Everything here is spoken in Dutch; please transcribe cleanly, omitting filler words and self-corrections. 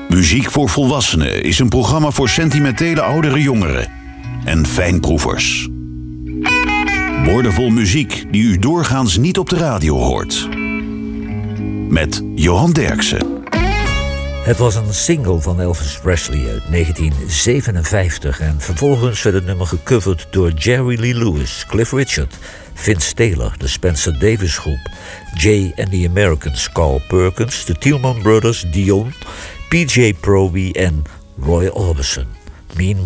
Muziek voor Volwassenen is een programma voor sentimentele oudere jongeren en fijnproevers. Woordenvol muziek die u doorgaans niet op de radio hoort. Met Johan Derksen. Het was een single van Elvis Presley uit 1957 en vervolgens werd het nummer gecoverd door Jerry Lee Lewis, Cliff Richard, Vince Taylor, de Spencer Davis Groep, Jay and the Americans, Carl Perkins, de Tielman Brothers, Dion, PJ Proby en Roy Orbison. Meanwhile.